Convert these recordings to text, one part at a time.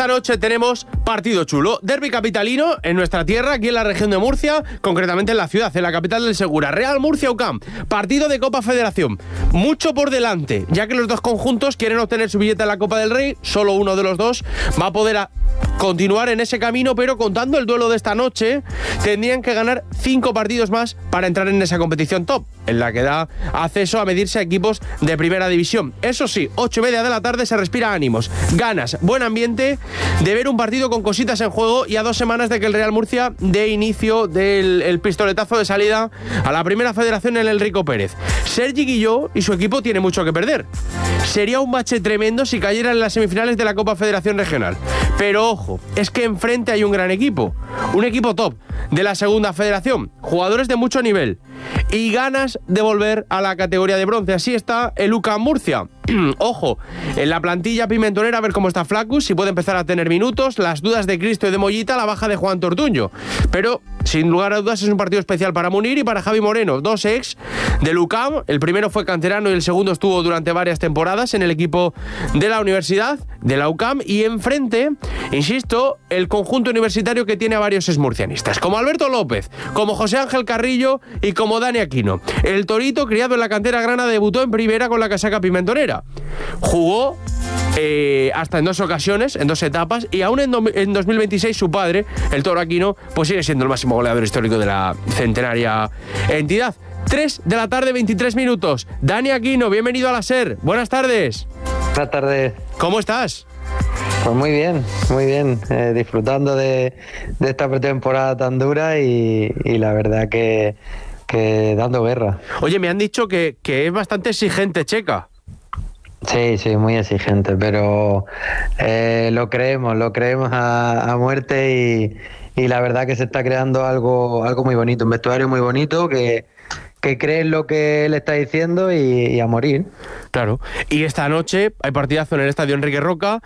esta noche tenemos partido chulo. Derbi capitalino en nuestra tierra, aquí en la región de Murcia, concretamente en la ciudad, en la capital del Segura. Real Murcia UCAM, partido de Copa Federación. Mucho por delante, ya que los dos conjuntos quieren obtener su billete en la Copa del Rey. Solo uno de los dos va a poder continuar en ese camino, pero contando el duelo de esta noche, tendrían que ganar 5 partidos más para entrar en esa competición top, en la que da acceso a medirse a equipos de primera división. Eso sí, 8:30 de la tarde se respira ánimos, ganas, buen ambiente de ver un partido con cositas en juego, y a 2 semanas de que el Real Murcia dé inicio del pistoletazo de salida a la primera federación en el Rico Pérez. Sergi Guilló y su equipo tienen mucho que perder. Sería un bache tremendo si cayeran en las semifinales de la Copa Federación Regional. Pero ojo, es que enfrente hay un gran equipo, un equipo top de la segunda federación, jugadores de mucho nivel y ganas de volver a la categoría de bronce. Así está el UCAM Murcia. Ojo, en la plantilla pimentonera, a ver cómo está Flacus, si puede empezar a tener minutos, las dudas de Cristo y de Mollita, la baja de Juan Tortuño. Pero, sin lugar a dudas, es un partido especial para Munir y para Javi Moreno, dos ex del UCAM. El primero fue canterano y el segundo estuvo durante varias temporadas en el equipo de la universidad, de la UCAM, y enfrente, insisto, el conjunto universitario que tiene a varios exmurcianistas, como Alberto López, como José Ángel Carrillo y como Dani Aquino. El torito, criado en la cantera grana, debutó en primera con la casaca pimentonera. Jugó hasta en 2 ocasiones, en 2 etapas, y aún en 2026 su padre, el Toro Aquino, pues sigue siendo el máximo goleador histórico de la centenaria entidad. 3 de la tarde, 23 minutos. Dani Aquino, bienvenido a la SER. Buenas tardes. Buenas tardes. ¿Cómo estás? Pues muy bien, disfrutando de esta pretemporada tan dura y la verdad que dando guerra. Oye, me han dicho que es bastante exigente Checa. Sí, muy exigente, pero lo creemos a muerte y la verdad que se está creando algo muy bonito, un vestuario muy bonito que cree en lo que él está diciendo y a morir. Claro, y esta noche hay partidazo en el estadio Enrique Roca.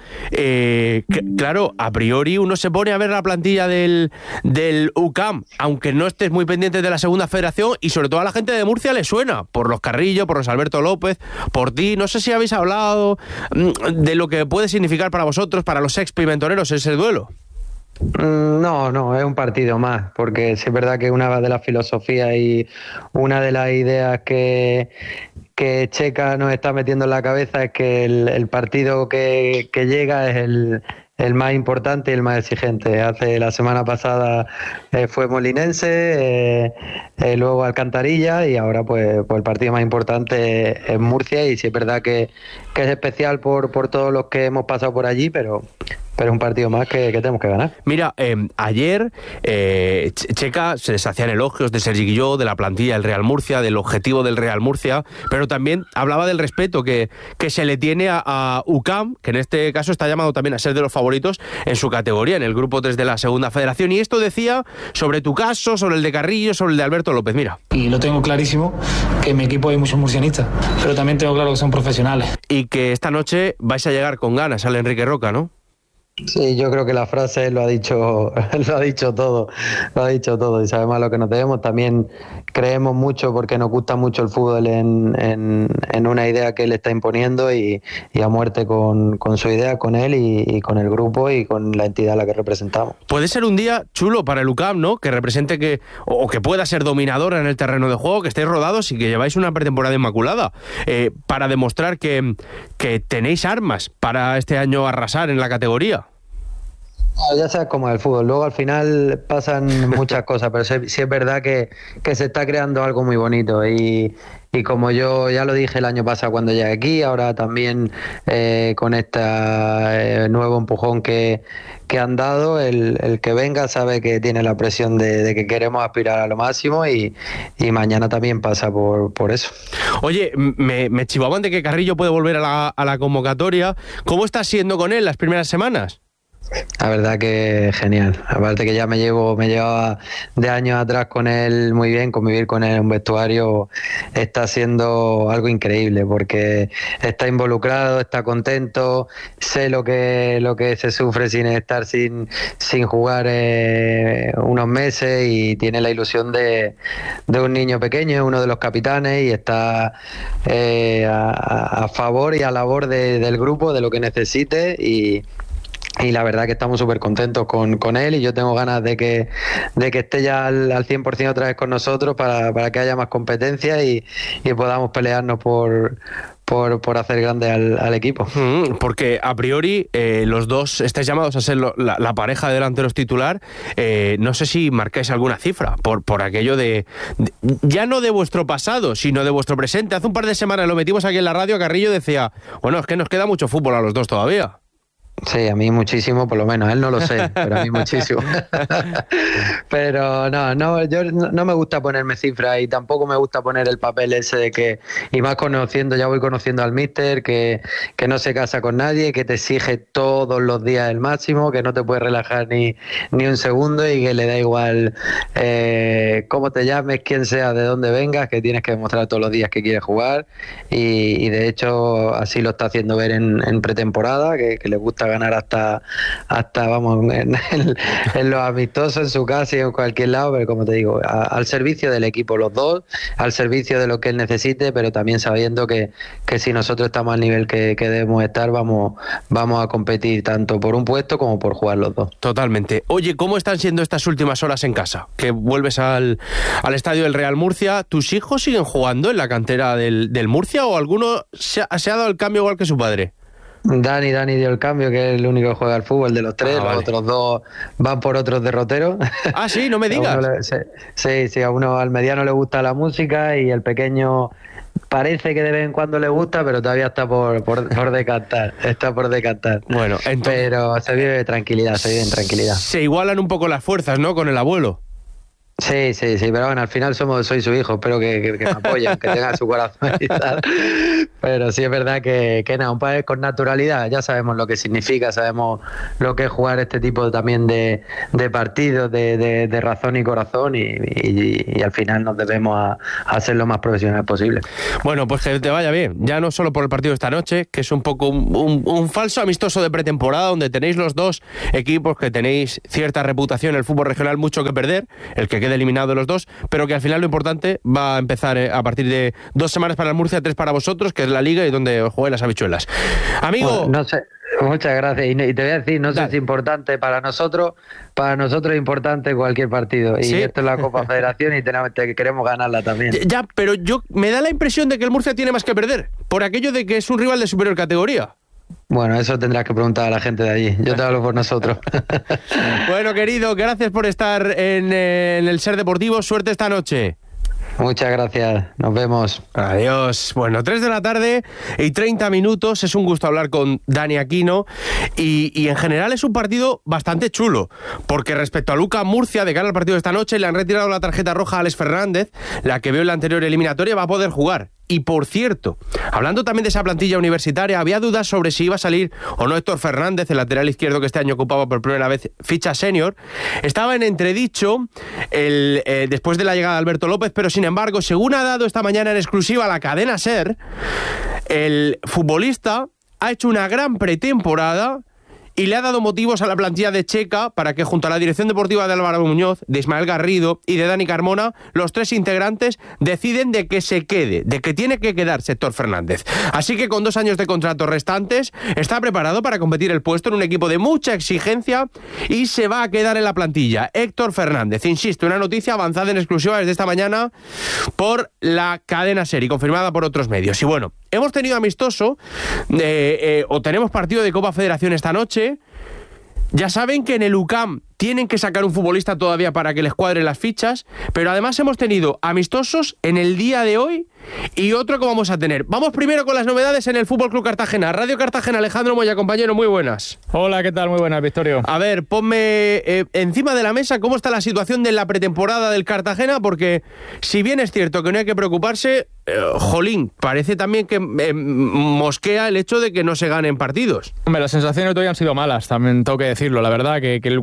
Claro, a priori uno se pone a ver la plantilla del UCAM, aunque no estés muy pendiente de la segunda federación, y sobre todo a la gente de Murcia le suena, por los Carrillo, por los Alberto López, por ti. No sé si habéis hablado de lo que puede significar para vosotros, para los ex pimentoneros, ese duelo. No, es un partido más, porque sí es verdad que una de las filosofías y una de las ideas que Checa nos está metiendo en la cabeza es que el partido que llega es el más importante y el más exigente. La semana pasada fue Molinense, luego Alcantarilla, y ahora pues el partido más importante es Murcia, y sí es verdad que es especial por todos los que hemos pasado por allí, pero es un partido más que tenemos que ganar. Mira, ayer Checa se les hacían elogios de Sergi Guilló, de la plantilla del Real Murcia, del objetivo del Real Murcia, pero también hablaba del respeto que se le tiene a UCAM, que en este caso está llamado también a ser de los favoritos en su categoría, en el grupo 3 de la segunda federación. Y esto decía sobre tu caso, sobre el de Carrillo, sobre el de Alberto López. Mira. Y lo tengo clarísimo, que en mi equipo hay muchos murcianistas, pero también tengo claro que son profesionales. Y que esta noche vais a llegar con ganas al Enrique Roca, ¿no? Sí, yo creo que la frase lo ha dicho todo, y sabemos a lo que nos debemos. También creemos mucho, porque nos gusta mucho el fútbol, en una idea que él está imponiendo, y a muerte con su idea, con él y con el grupo y con la entidad a la que representamos. Puede ser un día chulo para el UCAM, ¿no? Que represente que pueda ser dominadora en el terreno de juego, que estéis rodados y que lleváis una pretemporada inmaculada, para demostrar que tenéis armas para este año arrasar en la categoría. Ya sabes cómo es el fútbol, luego al final pasan muchas cosas, pero sí es verdad que se está creando algo muy bonito, y como yo ya lo dije el año pasado cuando llegué aquí, ahora también con este nuevo empujón que han dado, el que venga sabe que tiene la presión de que queremos aspirar a lo máximo, y mañana también pasa por eso. Oye, me chivaban de que Carrillo puede volver a la convocatoria. ¿Cómo está siendo con él las primeras semanas? La verdad que genial, aparte que ya me llevaba de años atrás con él muy bien, convivir con él en un vestuario está siendo algo increíble, porque está involucrado, está contento, sé lo que se sufre sin estar sin jugar unos meses, y tiene la ilusión de un niño pequeño, es uno de los capitanes, y está a favor y a labor del grupo, de lo que necesite, y y la verdad que estamos súper contentos con él, y yo tengo ganas de que esté ya al 100% otra vez con nosotros para que haya más competencia y podamos pelearnos por hacer grande al equipo. Porque a priori los dos estáis llamados a ser la pareja de delanteros titular. No sé si marcáis alguna cifra por aquello de ya no de vuestro pasado, sino de vuestro presente. Hace un par de semanas lo metimos aquí en la radio, Carrillo decía, bueno, es que nos queda mucho fútbol a los dos todavía. Sí, a mí muchísimo, por lo menos. Él no lo sé, pero a mí muchísimo. Pero no, yo no me gusta ponerme cifras y tampoco me gusta poner el papel ese de que, y más ya voy conociendo al míster, que no se casa con nadie, que te exige todos los días el máximo, que no te puedes relajar ni un segundo y que le da igual cómo te llames, quién sea, de dónde vengas, que tienes que demostrar todos los días que quieres jugar y de hecho así lo está haciendo ver en pretemporada, que le gusta ganar hasta vamos, en los amistosos, en su casa y en cualquier lado, pero como te digo, al servicio del equipo los dos, al servicio de lo que él necesite, pero también sabiendo que si nosotros estamos al nivel que debemos estar, vamos a competir tanto por un puesto como por jugar los dos. Totalmente. Oye, ¿cómo están siendo estas últimas horas en casa? Que vuelves al estadio del Real Murcia. ¿Tus hijos siguen jugando en la cantera del Murcia o alguno se ha dado el cambio igual que su padre? Dani dio el cambio, que es el único que juega al fútbol de los tres. Los otros dos van por otros derroteros. Ah, sí, no me digas. Sí, al mediano le gusta la música y el pequeño parece que de vez en cuando le gusta, pero todavía está por decantar. Está por decantar. Bueno, entonces, pero se vive en tranquilidad. Se igualan un poco las fuerzas, ¿no? Con el abuelo. Sí, pero bueno, al final soy su hijo, espero que me apoyen, que tenga su corazón y tal. Pero sí es verdad que nada, un padre con naturalidad, ya sabemos lo que significa, sabemos lo que es jugar este tipo también de partidos, de razón y corazón, y al final nos debemos a ser lo más profesional posible. Bueno, pues que te vaya bien, ya no solo por el partido de esta noche, que es un poco un falso amistoso de pretemporada, donde tenéis los dos equipos que tenéis cierta reputación en el fútbol regional, mucho que perder, el que quede eliminado de los dos, pero que al final lo importante va a empezar a partir de 2 semanas para el Murcia, 3 para vosotros, que es la liga y donde os jueguen las habichuelas. Amigo... Bueno, no sé, muchas gracias. Y te voy a decir, no sé si es importante para nosotros es importante cualquier partido. Y ¿sí? Esto es la Copa Federación y queremos ganarla también. Ya, pero me da la impresión de que el Murcia tiene más que perder, por aquello de que es un rival de superior categoría. Bueno, eso tendrás que preguntar a la gente de allí. Yo te hablo por nosotros. Bueno, querido, gracias por estar en el Ser Deportivo. Suerte esta noche. Muchas gracias, nos vemos. Adiós. Bueno, 3:30 p.m. Es un gusto hablar con Dani Aquino y en general es un partido bastante chulo, porque respecto a UCAM Murcia, de cara al partido de esta noche, le han retirado la tarjeta roja a Alex Fernández, la que vio en la anterior eliminatoria, va a poder jugar. Y por cierto, hablando también de esa plantilla universitaria, había dudas sobre si iba a salir o no Héctor Fernández, el lateral izquierdo que este año ocupaba por primera vez ficha senior. Estaba en entredicho después de la llegada de Alberto López, pero sin embargo, según ha dado esta mañana en exclusiva la cadena SER, el futbolista ha hecho una gran pretemporada y le ha dado motivos a la plantilla de Checa para que junto a la dirección deportiva de Álvaro Muñoz, de Ismael Garrido y de Dani Carmona, los 3 integrantes deciden de que se quede, de que tiene que quedarse Héctor Fernández. Así que con 2 años de contrato restantes, está preparado para competir el puesto en un equipo de mucha exigencia y se va a quedar en la plantilla. Héctor Fernández, insisto, una noticia avanzada en exclusiva desde esta mañana por la cadena SER y confirmada por otros medios. Y bueno, hemos tenido amistoso, o tenemos partido de Copa Federación esta noche. Ya saben que en el UCAM tienen que sacar un futbolista todavía para que les cuadren las fichas, pero además hemos tenido amistosos en el día de hoy y otro que vamos a tener. Vamos primero con las novedades en el Fútbol Club Cartagena. Radio Cartagena, Alejandro Moya, compañero, muy buenas. Hola, ¿qué tal? Muy buenas, Victorio. A ver, ponme encima de la mesa cómo está la situación de la pretemporada del Cartagena, porque si bien es cierto que no hay que preocuparse, jolín, parece también que mosquea el hecho de que no se ganen partidos. Hombre, las sensaciones de hoy han sido malas, también tengo que decirlo. La verdad que igual que el otro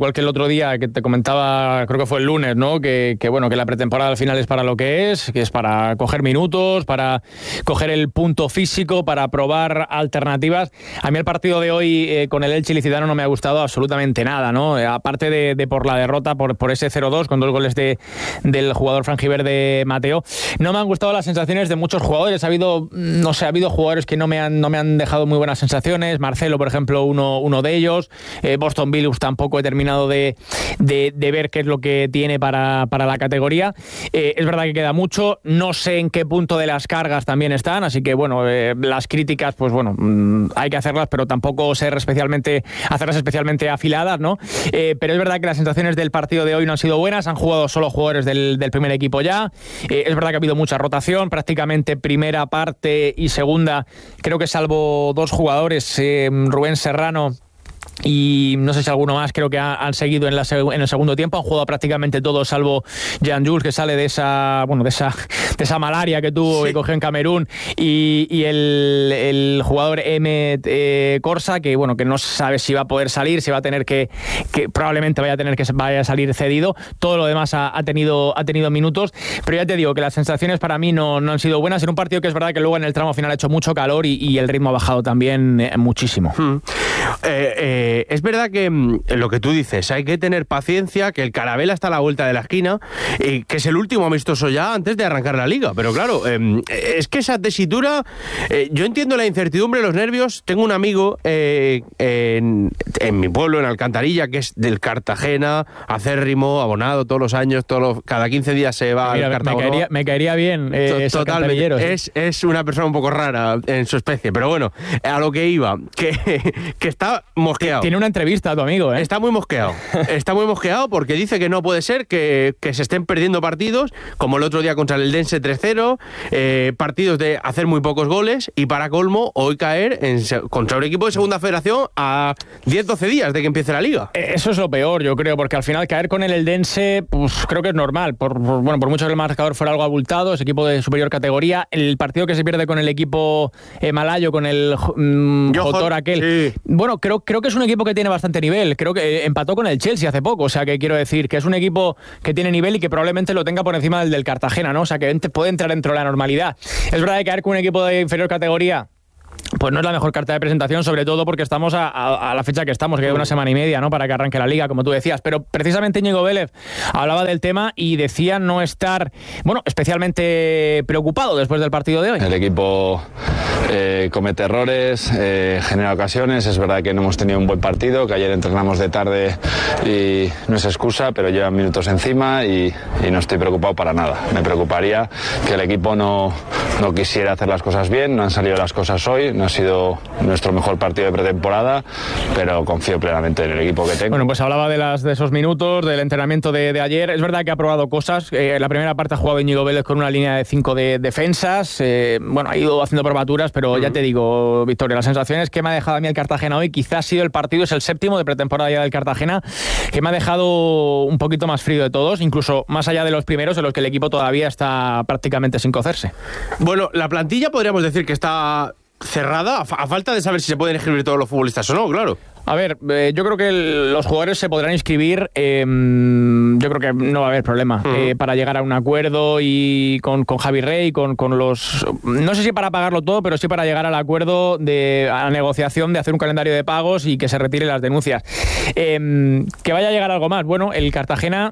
otro día que te comentaba, creo que fue el lunes, ¿no? Que bueno, que la pretemporada al final es para lo que es para coger minutos, para coger el punto físico, para probar alternativas. A mí el partido de hoy con el Elche ilicitano no me ha gustado absolutamente nada, ¿no? Aparte de por la derrota, por ese 0-2 con 2 goles del jugador franjiverde Mateo, no me han gustado las sensaciones de muchos jugadores. Ha habido jugadores que no me han dejado muy buenas sensaciones. Marcelo, por ejemplo, uno de ellos. Boston Billups tampoco he terminado de ver qué es lo que tiene para la categoría. Es verdad que queda mucho. No sé en qué punto de las cargas también están, así que bueno, las críticas, pues bueno, hay que hacerlas, pero tampoco hacerlas especialmente afiladas, ¿no? Pero es verdad que las sensaciones del partido de hoy no han sido buenas. Han jugado solo jugadores del primer equipo ya. Es verdad que ha habido mucha rotación, prácticamente primera parte y segunda, creo que salvo 2 jugadores, Rubén Serrano y no sé si alguno más, creo que han seguido en el segundo tiempo. Han jugado prácticamente todos, salvo Jean Jules, que sale de esa malaria que tuvo, sí, que cogió en Camerún, y el jugador Emmet Corsa, que bueno, que no sabe si va a poder salir, si va a tener que probablemente vaya a salir cedido. Todo lo demás ha tenido minutos, pero ya te digo que las sensaciones para mí no han sido buenas en un partido que es verdad que luego en el tramo final ha hecho mucho calor y el ritmo ha bajado también muchísimo. Es verdad que lo que tú dices, hay que tener paciencia, que el Carabela está a la vuelta de la esquina, que es el último amistoso ya antes de arrancar la liga, pero claro, es que esa tesitura, yo entiendo la incertidumbre, los nervios. Tengo un amigo en mi pueblo, en Alcantarilla, que es del Cartagena, acérrimo, abonado todos los años, cada 15 días se va al Cartagena. Me caería bien totalmente. Es una persona un poco rara en su especie, pero bueno, a lo que iba, que está mosqueado. Tiene una entrevista a tu amigo, ¿eh? Está muy mosqueado porque dice que no puede ser que se estén perdiendo partidos, como el otro día contra el Eldense 3-0, partidos de hacer muy pocos goles, y para colmo, hoy caer contra un equipo de segunda federación a 10-12 días de que empiece la liga. Eso es lo peor, yo creo, porque al final caer con el Eldense, pues creo que es normal, por mucho que el marcador fuera algo abultado, es equipo de superior categoría. El partido que se pierde con el equipo malayo, con el Jotor aquel, sí. Bueno, creo que es un equipo que tiene bastante nivel. Creo que empató con el Chelsea hace poco, o sea que quiero decir que es un equipo que tiene nivel y que probablemente lo tenga por encima del Cartagena, ¿no? O sea que puede entrar dentro de la normalidad. Es verdad que caer con un equipo de inferior categoría, pues no es la mejor carta de presentación, sobre todo porque estamos a la fecha que estamos, que queda una semana y media, ¿no?, para que arranque la liga, como tú decías. Pero precisamente Íñigo Vélez hablaba del tema y decía no estar, especialmente preocupado después del partido de hoy. El equipo comete errores, genera ocasiones. Es verdad que no hemos tenido un buen partido, que ayer entrenamos de tarde y no es excusa, pero llevan minutos encima y no estoy preocupado para nada. Me preocuparía que el equipo no quisiera hacer las cosas bien. No han salido las cosas hoy, no ha sido nuestro mejor partido de pretemporada, pero confío plenamente en el equipo que tengo. Bueno, pues hablaba de esos minutos, del entrenamiento de ayer. Es verdad que ha probado cosas. La primera parte ha jugado Íñigo Vélez con una línea de 5 de defensas. Ha ido haciendo probaturas, pero ya te digo, Victoria, las sensaciones que me ha dejado a mí el Cartagena hoy, quizás ha sido el partido, es el 7º de pretemporada ya del Cartagena, que me ha dejado un poquito más frío de todos, incluso más allá de los primeros, en los que el equipo todavía está prácticamente sin cocerse. Bueno, la plantilla podríamos decir que está cerrada, a falta de saber si se pueden inscribir todos los futbolistas o no, claro. A ver, yo creo que los jugadores se podrán inscribir, yo creo que no va a haber problema para llegar a un acuerdo y con Javi Rey, con los... No sé si para pagarlo todo, pero sí para llegar al acuerdo a la negociación de hacer un calendario de pagos y que se retiren las denuncias. Que vaya a llegar algo más. Bueno, el Cartagena...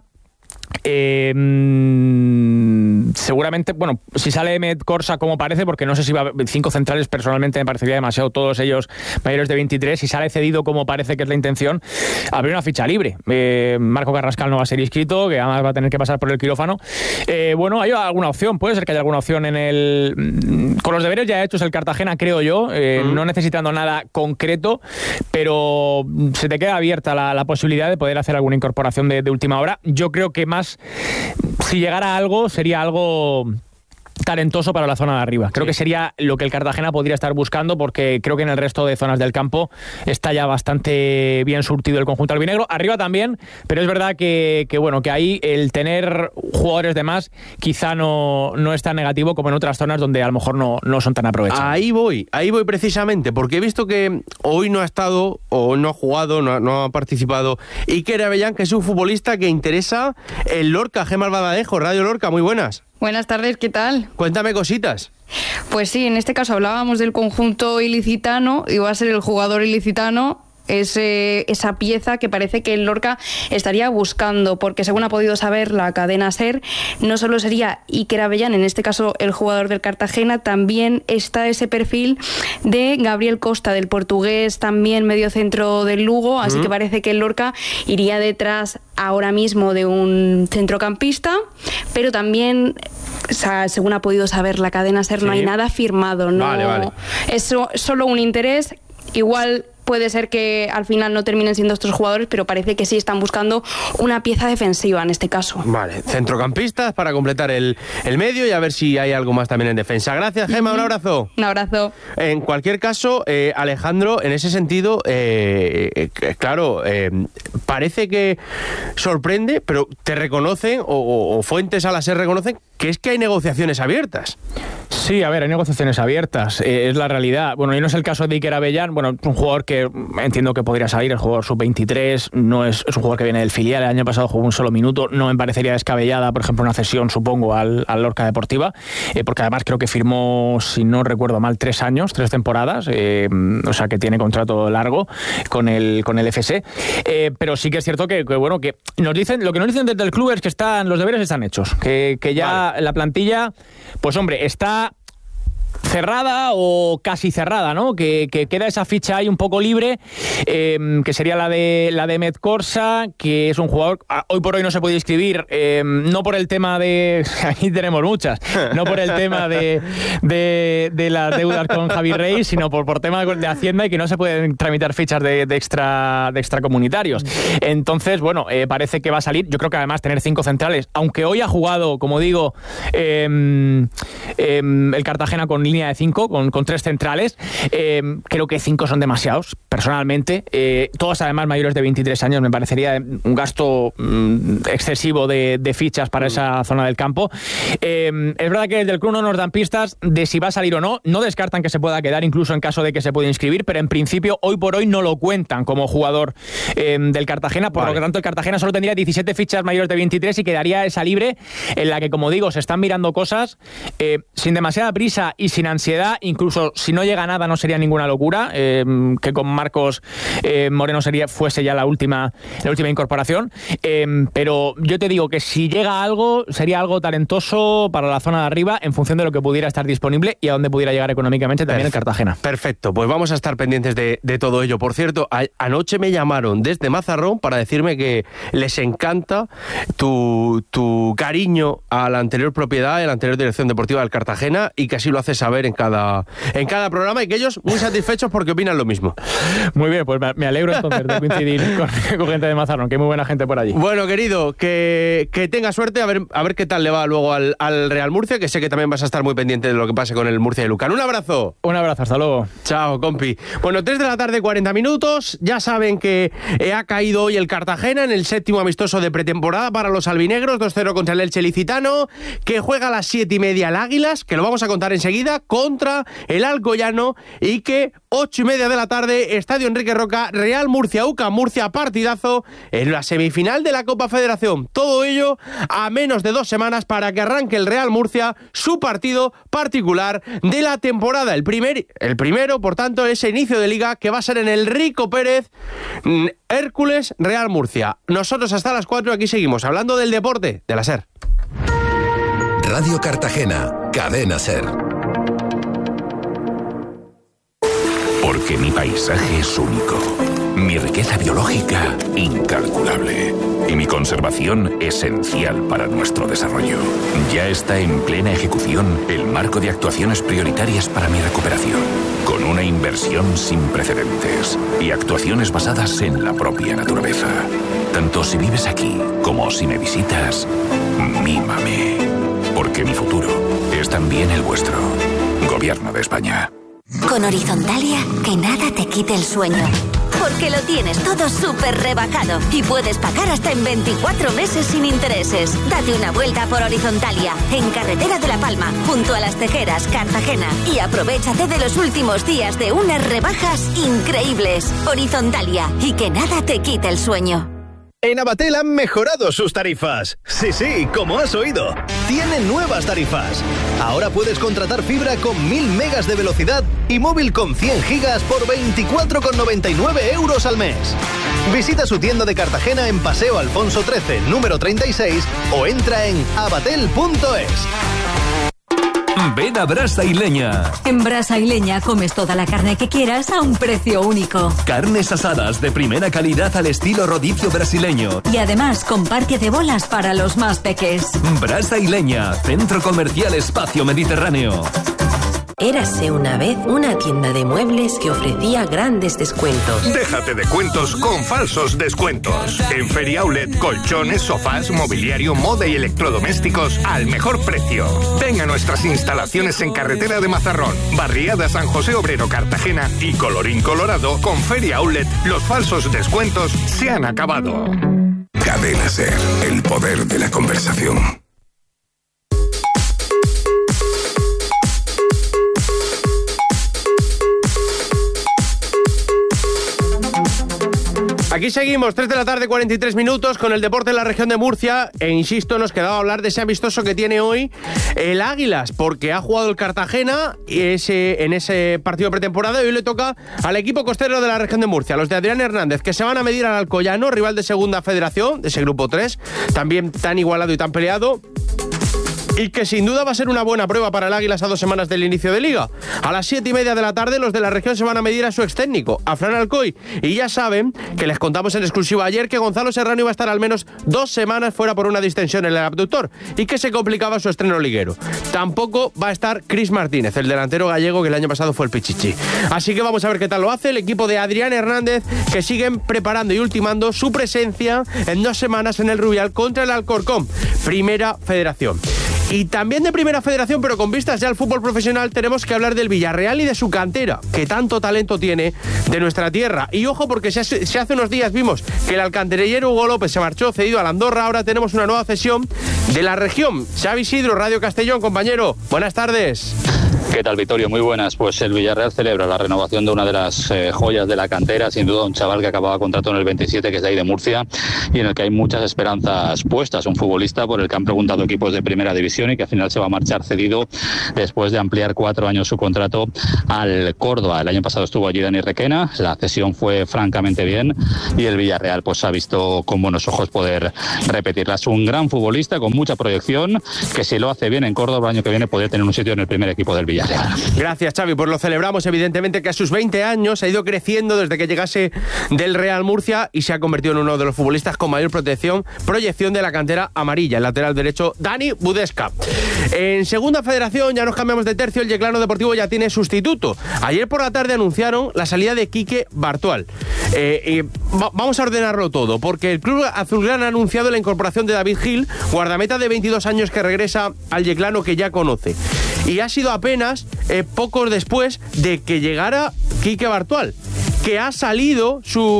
seguramente, si sale Emmet Corsa como parece, porque no sé si va 5 centrales, personalmente me parecería demasiado, todos ellos mayores de 23, si sale cedido como parece que es la intención, habría una ficha libre. Marco Carrascal no va a ser inscrito, que además va a tener que pasar por el quirófano. Hay alguna opción, puede ser que haya alguna opción con los deberes ya hechos el Cartagena, creo yo, no necesitando nada concreto, pero se te queda abierta la posibilidad de poder hacer alguna incorporación de última hora. Yo creo que más, si llegara algo, sería algo talentoso para la zona de arriba. Creo que sería lo que el Cartagena podría estar buscando, porque creo que en el resto de zonas del campo está ya bastante bien surtido el conjunto albinegro. Arriba también, pero es verdad que ahí el tener jugadores de más quizá no es tan negativo como en otras zonas donde a lo mejor no son tan aprovechados. Ahí voy precisamente, porque he visto que hoy no ha estado, o no ha jugado, no ha participado Iker Abellán, que es un futbolista que interesa el Lorca. Gemma Albaladejo, Radio Lorca, muy buenas. Buenas tardes, ¿qué tal? Cuéntame cositas. Pues sí, en este caso hablábamos del conjunto ilicitano, y va a ser el jugador ilicitano esa pieza que parece que el Lorca estaría buscando, porque según ha podido saber la cadena SER, no solo sería Iker Abellán, en este caso el jugador del Cartagena, también está ese perfil de Gabriel Costa, del portugués, también mediocentro del Lugo, así que parece que el Lorca iría detrás ahora mismo de un centrocampista, pero también, según ha podido saber la cadena SER, no hay nada firmado, no. Vale. Es solo un interés, igual. Puede ser que al final no terminen siendo estos jugadores, pero parece que sí están buscando una pieza defensiva en este caso. Vale, centrocampistas para completar el medio y a ver si hay algo más también en defensa. Gracias, Gemma, un abrazo. Un abrazo. En cualquier caso, Alejandro, en ese sentido, claro, parece que sorprende, pero te reconocen, o fuentes a la SER reconocen, que es que hay negociaciones abiertas. Sí, a ver, hay negociaciones abiertas, es la realidad. Bueno, y no es el caso de Iker Abellán, bueno, un jugador que entiendo que podría salir, el jugador sub-23, no es un jugador que viene del filial, el año pasado jugó un solo minuto, no me parecería descabellada, por ejemplo, una cesión, supongo, al Lorca Deportiva, porque además creo que firmó, si no recuerdo mal, 3 temporadas, o sea que tiene contrato largo con el FC, pero sí que es cierto que nos dicen, lo que nos dicen desde el club es que los deberes están hechos, que ya la plantilla, pues hombre, está cerrada o casi cerrada, ¿no? Que queda esa ficha ahí un poco libre, que sería la de Met Corsa, que es un jugador, hoy por hoy no se puede inscribir, no por el tema de, aquí tenemos muchas, no por el tema de las deudas con Javi Rey, sino por tema de Hacienda, y que no se pueden tramitar fichas de extracomunitarios. Entonces, bueno, parece que va a salir. Yo creo que además tener 5 centrales, aunque hoy ha jugado, como digo, el Cartagena con línea de 5, con 3 centrales, creo que 5 son demasiados, personalmente. Todos además mayores de 23 años, me parecería un gasto excesivo de fichas para esa zona del campo. Es verdad que desde el club no nos dan pistas de si va a salir o no. No descartan que se pueda quedar, incluso en caso de que se pueda inscribir, pero en principio hoy por hoy no lo cuentan como jugador del Cartagena, por lo que tanto el Cartagena solo tendría 17 fichas mayores de 23 y quedaría esa libre, en la que, como digo, se están mirando cosas sin demasiada prisa y sin ansiedad. Incluso si no llega nada no sería ninguna locura, que con Marcos Moreno fuese ya la última incorporación, pero yo te digo que si llega algo, sería algo talentoso para la zona de arriba, en función de lo que pudiera estar disponible y a dónde pudiera llegar económicamente también el Cartagena. Perfecto, pues vamos a estar pendientes de todo ello. Por cierto, anoche me llamaron desde Mazarrón para decirme que les encanta tu cariño a la anterior propiedad, a la anterior dirección deportiva del Cartagena, y que así lo haces saber en cada programa, y que ellos muy satisfechos porque opinan lo mismo. Muy bien, pues me alegro entonces de coincidir con gente de Mazarrón, que hay muy buena gente por allí. Bueno, querido, que tenga suerte, a ver qué tal le va luego al Real Murcia, que sé que también vas a estar muy pendiente de lo que pase con el Murcia y Lucan. Un abrazo. Un abrazo, hasta luego. Chao, compi. Bueno, 3 de la tarde, 40 minutos. Ya saben que ha caído hoy el Cartagena en el 7º amistoso de pretemporada para los albinegros, 2-0 contra el Elche Licitano, que juega a las 7:30 el Águilas, que lo vamos a contar enseguida, contra el Alcoyano, y que 8:30 de la tarde, Estadio Enrique Roca, Real Murcia, UCAM Murcia, partidazo en la semifinal de la Copa Federación. Todo ello a menos de 2 semanas para que arranque el Real Murcia su partido particular de la temporada. El primero, por tanto, ese inicio de liga que va a ser en el Rico Pérez, Hércules Real Murcia. Nosotros hasta las 4 aquí seguimos hablando del deporte de la SER. Radio Cartagena, Cadena SER. Porque mi paisaje es único, mi riqueza biológica incalculable y mi conservación esencial para nuestro desarrollo. Ya está en plena ejecución el marco de actuaciones prioritarias para mi recuperación, con una inversión sin precedentes y actuaciones basadas en la propia naturaleza. Tanto si vives aquí como si me visitas, mímame. porque mi futuro es también el vuestro. Gobierno de España. Con Horizontalia, que nada te quite el sueño. Porque lo tienes todo súper rebajado y puedes pagar hasta en 24 meses sin intereses. Date una vuelta por Horizontalia, en Carretera de La Palma, junto a Las Tejeras, Cartagena. Y aprovéchate de los últimos días de unas rebajas increíbles. Horizontalia, y que nada te quite el sueño. En Abatel han mejorado sus tarifas. Sí, como has oído. Tienen nuevas tarifas. Ahora puedes contratar fibra con 1000 megas de velocidad y móvil con 100 gigas por 24,99 euros al mes. Visita su tienda de Cartagena en Paseo Alfonso XIII, número 36, o entra en abatel.es. Ven a Brasa y Leña. En Brasa y Leña comes toda la carne que quieras a un precio único. Carnes asadas de primera calidad al estilo rodicio brasileño. Y además con parque de bolas para los más peques. Brasa y Leña, Centro Comercial Espacio Mediterráneo. Érase una vez una tienda de muebles que ofrecía grandes descuentos. Déjate de cuentos con falsos descuentos. En Feria Outlet, colchones, sofás, mobiliario, moda y electrodomésticos al mejor precio. Ven a nuestras instalaciones en Carretera de Mazarrón, Barriada San José Obrero, Cartagena y colorín colorado. Con Feria Outlet, los falsos descuentos se han acabado. Cadena SER, el poder de la conversación. Aquí seguimos, 3 de la tarde, 43 minutos, con el deporte en la región de Murcia. E insisto, nos quedaba hablar de ese amistoso que tiene hoy el Águilas, porque ha jugado el Cartagena en ese partido pretemporada, y hoy le toca al equipo costero de la región de Murcia, los de Adrián Hernández, que se van a medir al Alcoyano, rival de segunda federación, de ese grupo 3, también tan igualado y tan peleado. Y que sin duda va a ser una buena prueba para el Águilas a 2 semanas del inicio de Liga. A las 7:30 de la tarde, los de la región se van a medir a su extécnico, a Fran Alcoy. Y ya saben que les contamos en exclusiva ayer que Gonzalo Serrano iba a estar al menos 2 semanas fuera por una distensión en el abductor y que se complicaba su estreno liguero. Tampoco va a estar Chris Martínez, el delantero gallego que el año pasado fue el Pichichi. Así que vamos a ver qué tal lo hace el equipo de Adrián Hernández, que siguen preparando y ultimando su presencia en 2 semanas en el Rubial contra el Alcorcón, Primera Federación. Y también de Primera Federación, pero con vistas ya al fútbol profesional, tenemos que hablar del Villarreal y de su cantera, que tanto talento tiene de nuestra tierra. Y ojo, porque si hace unos días vimos que el alcantarillero Hugo López se marchó cedido al Andorra, ahora tenemos una nueva cesión de la región. Xavi Isidro, Radio Castellón, compañero, buenas tardes. ¿Qué tal, Victorio? Muy buenas. Pues el Villarreal celebra la renovación de una de las joyas de la cantera, sin duda un chaval que acababa contrato en el 27, que es de ahí de Murcia, y en el que hay muchas esperanzas puestas. Un futbolista por el que han preguntado equipos de primera división y que al final se va a marchar cedido después de ampliar 4 años su contrato al Córdoba. El año pasado estuvo allí Dani Requena, la cesión fue francamente bien y el Villarreal pues ha visto con buenos ojos poder repetirla. Es un gran futbolista con mucha proyección, que si lo hace bien en Córdoba el año que viene podría tener un sitio en el primer equipo del Villarreal. Gracias, Xavi, pues lo celebramos. Evidentemente que a sus 20 años ha ido creciendo desde que llegase del Real Murcia y se ha convertido en uno de los futbolistas con mayor proyección de la cantera amarilla, el lateral derecho Dani Budesca. En segunda federación, ya nos cambiamos de tercio, el Yeclano Deportivo ya tiene sustituto. Ayer por la tarde anunciaron la salida de Quique Bartual. Vamos a ordenarlo todo, porque el club azulgrana ha anunciado la incorporación de David Gil, guardameta de 22 años que regresa al Yeclano, que ya conoce. Y ha sido apenas pocos después de que llegara Quique Bartual, que ha salido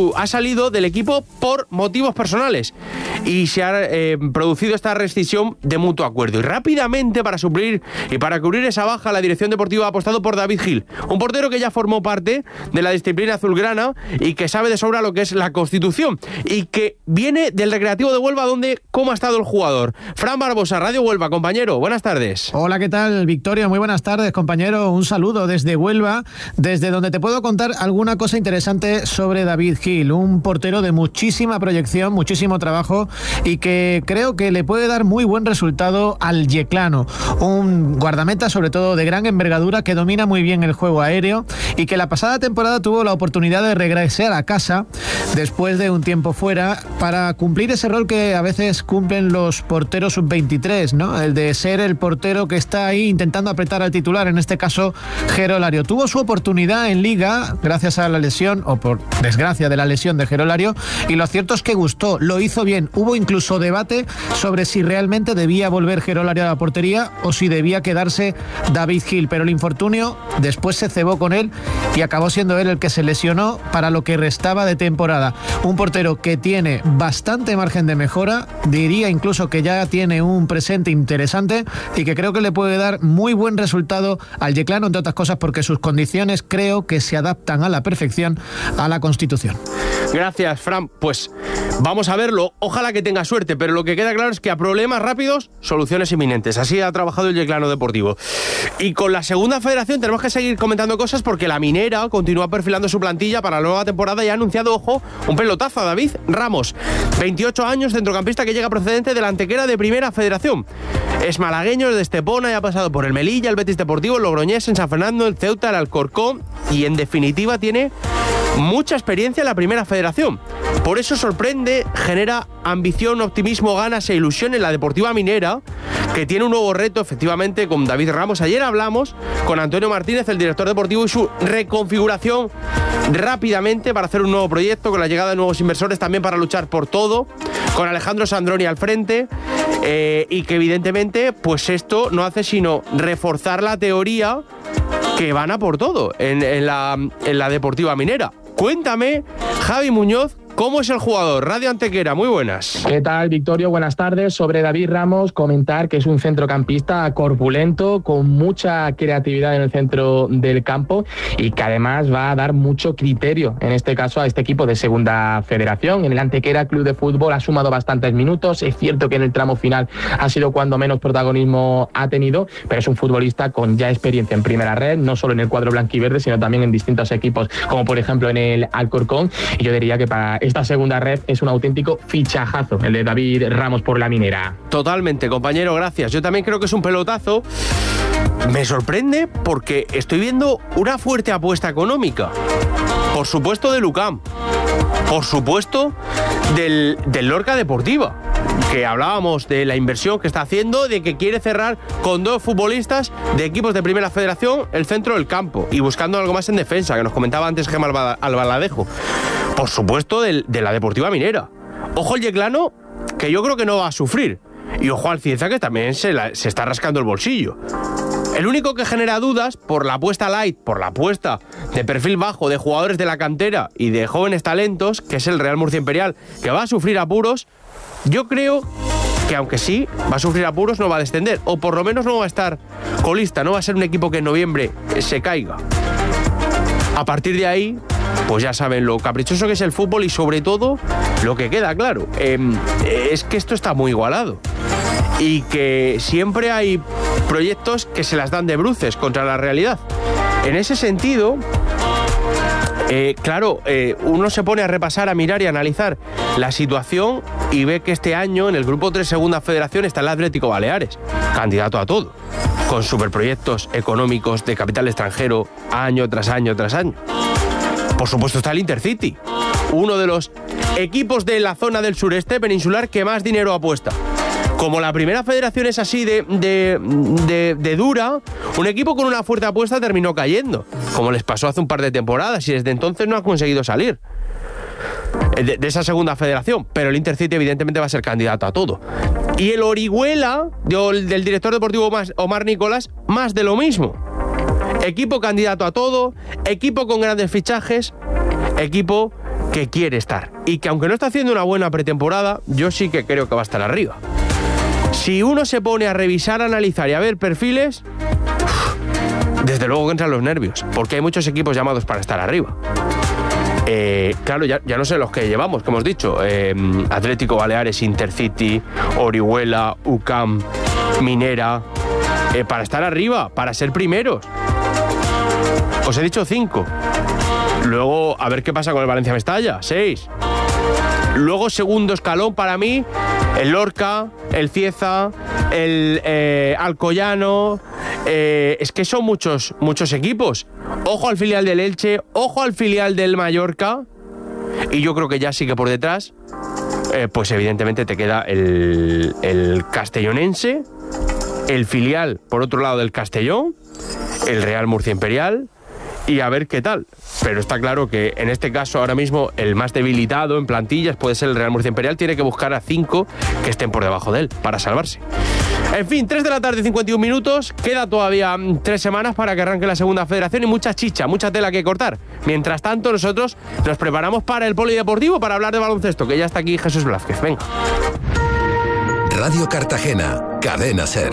del equipo por motivos personales y se ha producido esta rescisión de mutuo acuerdo. Y rápidamente, para suplir y para cubrir esa baja, la dirección deportiva ha apostado por David Gil, un portero que ya formó parte de la disciplina azulgrana y que sabe de sobra lo que es la Constitución y que viene del Recreativo de Huelva, donde cómo ha estado el jugador. Fran Barbosa, Radio Huelva, compañero, buenas tardes. Hola, ¿qué tal, Victoria? Muy buenas tardes, compañero. Un saludo desde Huelva, desde donde te puedo contar alguna cosa interesante sobre David Gil, un portero de muchísima proyección, muchísimo trabajo y que creo que le puede dar muy buen resultado al Yeclano. Un guardameta, sobre todo de gran envergadura, que domina muy bien el juego aéreo y que la pasada temporada tuvo la oportunidad de regresar a casa después de un tiempo fuera para cumplir ese rol que a veces cumplen los porteros sub-23, ¿no? El de ser el portero que está ahí intentando apretar al titular, en este caso Jero Lario. Tuvo su oportunidad en Liga gracias a la lesión lesión, o por desgracia de la lesión de Gerolario, y lo cierto es que gustó, lo hizo bien. Hubo incluso debate sobre si realmente debía volver Gerolario a la portería o si debía quedarse David Gil, pero el infortunio después se cebó con él y acabó siendo él el que se lesionó para lo que restaba de temporada. Un portero que tiene bastante margen de mejora, diría incluso que ya tiene un presente interesante y que creo que le puede dar muy buen resultado al yeclano, entre otras cosas porque sus condiciones creo que se adaptan a la perfección a la Constitución. Gracias, Fran. Pues vamos a verlo. Ojalá que tenga suerte, pero lo que queda claro es que a problemas rápidos, soluciones inminentes. Así ha trabajado el Yeclano Deportivo. Y con la segunda federación tenemos que seguir comentando cosas porque la Minera continúa perfilando su plantilla para la nueva temporada y ha anunciado, ojo, un pelotazo a David Ramos. 28 años, centrocampista que llega procedente de la Antequera de Primera Federación. Es malagueño, es de Estepona y ha pasado por el Melilla, el Betis Deportivo, el Logroñés, en San Fernando, el Ceuta, el Alcorcón y en definitiva tiene mucha experiencia en la Primera Federación. Por eso sorprende, genera ambición, optimismo, ganas e ilusión en la Deportiva Minera, que tiene un nuevo reto efectivamente con David Ramos. Ayer hablamos con Antonio Martínez, el director deportivo, y su reconfiguración rápidamente para hacer un nuevo proyecto, con la llegada de nuevos inversores también para luchar por todo, con Alejandro Sandroni al frente, y que evidentemente pues esto no hace sino reforzar la teoría que van a por todo en la Deportiva Minera. Cuéntame, Javi Muñoz, ¿cómo es el jugador? Radio Antequera, muy buenas. ¿Qué tal, Victorio? Buenas tardes. Sobre David Ramos, comentar que es un centrocampista corpulento, con mucha creatividad en el centro del campo y que además va a dar mucho criterio, en este caso, a este equipo de Segunda Federación. En el Antequera Club de Fútbol ha sumado bastantes minutos. Es cierto que en el tramo final ha sido cuando menos protagonismo ha tenido, pero es un futbolista con ya experiencia en primera red, no solo en el cuadro blanquiverde, sino también en distintos equipos, como por ejemplo en el Alcorcón. Y yo diría que para esta segunda red es un auténtico fichajazo el de David Ramos por la Minera. Totalmente, compañero, gracias. Yo también creo que es un pelotazo. Me sorprende porque estoy viendo una fuerte apuesta económica. Por supuesto del UCAM. Por supuesto del Lorca Deportiva, que hablábamos de la inversión que está haciendo, de que quiere cerrar con 2 futbolistas de equipos de Primera Federación el centro del campo y buscando algo más en defensa, que nos comentaba antes Gemma Albaladejo. Por supuesto de la Deportiva Minera. Ojo el yeclano, que yo creo que no va a sufrir. Y ojo al Cieza, que también se está rascando el bolsillo. El único que genera dudas por la apuesta light, por la apuesta de perfil bajo de jugadores de la cantera y de jóvenes talentos, que es el Real Murcia Imperial, que va a sufrir apuros. Yo creo que aunque sí va a sufrir apuros, no va a descender, o por lo menos no va a estar colista, no va a ser un equipo que en noviembre se caiga. A partir de ahí, pues ya saben lo caprichoso que es el fútbol y sobre todo lo que queda claro, es que esto está muy igualado y que siempre hay proyectos que se las dan de bruces contra la realidad. En ese sentido, uno se pone a repasar, a mirar y a analizar la situación y ve que este año en el Grupo 3 Segunda Federación está el Atlético Baleares, candidato a todo, con superproyectos económicos de capital extranjero año tras año tras año. Por supuesto está el Intercity, uno de los equipos de la zona del sureste peninsular que más dinero apuesta. Como la Primera Federación es así de dura, un equipo con una fuerte apuesta terminó cayendo, como les pasó hace un par de temporadas, y desde entonces no ha conseguido salir de esa Segunda Federación. Pero el Intercity evidentemente va a ser candidato a todo. Y el Orihuela, del director deportivo Omar Nicolás, más de lo mismo. Equipo candidato a todo, equipo con grandes fichajes, equipo que quiere estar. Y que aunque no está haciendo una buena pretemporada, yo sí que creo que va a estar arriba. Si uno se pone a revisar, a analizar y a ver perfiles, desde luego que entran los nervios, porque hay muchos equipos llamados para estar arriba. Claro, ya no sé los que llevamos, que hemos dicho, Atlético Baleares, Intercity, Orihuela, UCAM, Minera, para estar arriba, para ser primeros. Os he dicho 5. Luego, a ver qué pasa con el Valencia Mestalla, 6. Luego, segundo escalón para mí, el Lorca, el Cieza, el Alcoyano. Es que son muchos equipos. Ojo al filial del Elche, ojo al filial del Mallorca. Y yo creo que ya sí que por detrás, pues evidentemente te queda el castellonense, el filial, por otro lado, del Castellón, el Real Murcia Imperial y a ver qué tal. Pero está claro que en este caso ahora mismo el más debilitado en plantillas puede ser el Real Murcia Imperial. Tiene que buscar a 5 que estén por debajo de él para salvarse. En fin, 3 de la tarde, 51 minutos. Queda todavía 3 semanas para que arranque la segunda federación y mucha chicha, mucha tela que cortar. Mientras tanto, nosotros nos preparamos para el polideportivo para hablar de baloncesto, que ya está aquí Jesús Blázquez. Venga. Radio Cartagena, Cadena SER.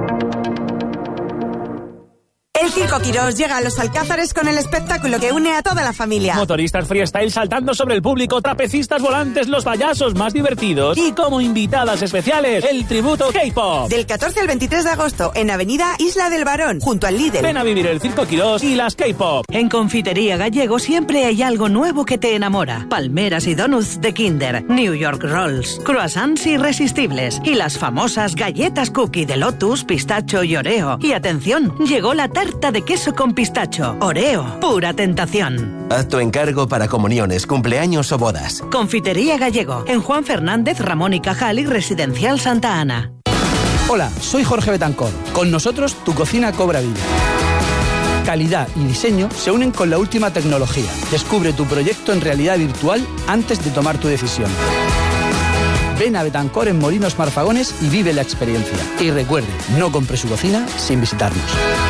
El Circo Quirós llega a los Alcázares con el espectáculo que une a toda la familia. Motoristas freestyle saltando sobre el público, trapecistas volantes, los payasos más divertidos y como invitadas especiales, el tributo K-Pop. Del 14 al 23 de agosto en Avenida Isla del Barón, junto al Lidl. Ven a vivir el Circo Quirós y las K-Pop. En Confitería Gallego siempre hay algo nuevo que te enamora. Palmeras y donuts de Kinder, New York Rolls, croissants irresistibles y las famosas galletas cookie de Lotus, pistacho y Oreo. Y atención, llegó la tarta de queso con pistacho. Oreo, pura tentación. Haz tu encargo para comuniones, cumpleaños o bodas. Confitería Gallego, en Juan Fernández, Ramón y Cajal y Residencial Santa Ana. Hola, soy Jorge Betancor. Con nosotros tu cocina cobra vida. Calidad y diseño se unen con la última tecnología. Descubre tu proyecto en realidad virtual antes de tomar tu decisión. Ven a Betancor en Molinos Marfagones y vive la experiencia. Y recuerde, no compre su cocina sin visitarnos.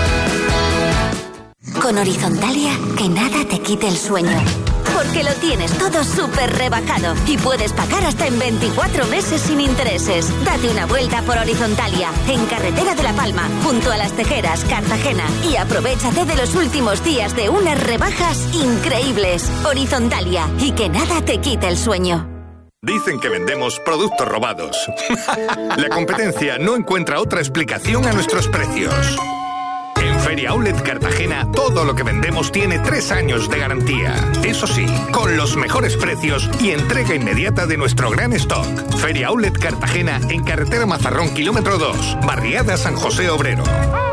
Con Horizontalia, que nada te quite el sueño. Porque lo tienes todo súper rebajado y puedes pagar hasta en 24 meses sin intereses. Date una vuelta por Horizontalia, en Carretera de La Palma, junto a Las Tejeras, Cartagena. Y aprovéchate de los últimos días de unas rebajas increíbles. Horizontalia, y que nada te quite el sueño. Dicen que vendemos productos robados. La competencia no encuentra otra explicación a nuestros precios. En Feria Outlet Cartagena, todo lo que vendemos tiene 3 años de garantía. Eso sí, con los mejores precios y entrega inmediata de nuestro gran stock. Feria Outlet Cartagena, en Carretera Mazarrón, kilómetro 2, Barriada San José Obrero.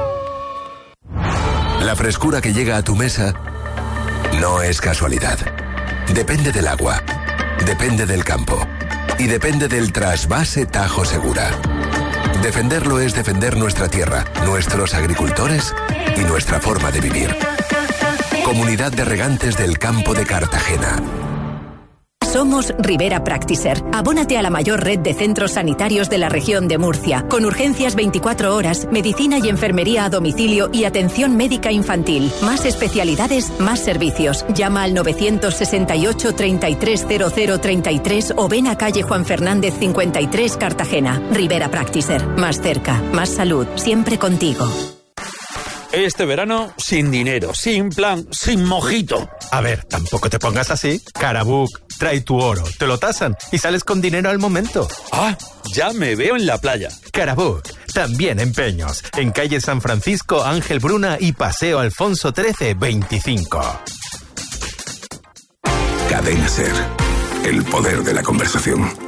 La frescura que llega a tu mesa no es casualidad. Depende del agua, depende del campo y depende del trasvase Tajo Segura. Defenderlo es defender nuestra tierra, nuestros agricultores y nuestra forma de vivir. Comunidad de Regantes del Campo de Cartagena. Somos Rivera Practiser. Abónate a la mayor red de centros sanitarios de la región de Murcia, con urgencias 24 horas, medicina y enfermería a domicilio y atención médica infantil. Más especialidades, más servicios. Llama al 968 330033 o ven a calle Juan Fernández 53, Cartagena. Rivera Practiser. Más cerca, más salud, siempre contigo. Este verano, sin dinero, sin plan, sin mojito. A ver, tampoco te pongas así. Carabook, trae tu oro, te lo tasan y sales con dinero al momento. Ah, ya me veo en la playa. Carabook, también en Peños, en calle San Francisco, Ángel Bruna y Paseo Alfonso XIII, 25. Cadena SER, el poder de la conversación.